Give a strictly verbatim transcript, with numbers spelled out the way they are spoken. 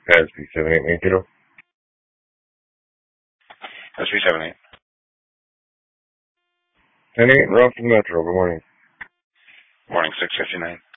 S B seven eight nine zero. S B seven eight. ten eight, Ralston Metro. Good morning. Morning, six fifty-nine.